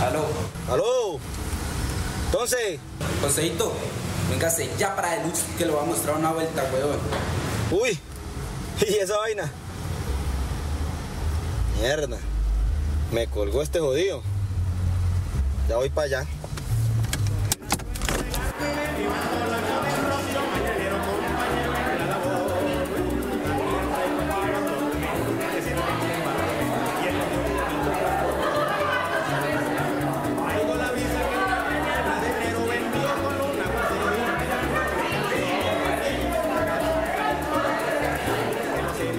Aló. Aló. Entonces. Joseito, véngase ya para Deluxe que lo va a mostrar una vuelta, weón. Uy. ¿Y esa vaina? Mierda. Me colgó este jodido. Ya voy para allá.